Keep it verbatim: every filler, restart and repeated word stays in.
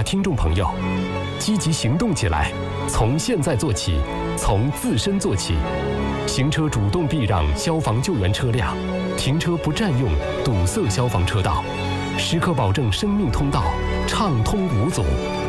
听众朋友，积极行动起来，从现在做起，从自身做起。行车主动避让消防救援车辆，停车不占用堵塞消防车道，时刻保证生命通道畅通无阻。